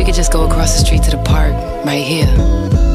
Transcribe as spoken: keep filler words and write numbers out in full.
could just go across the street to the park, right here.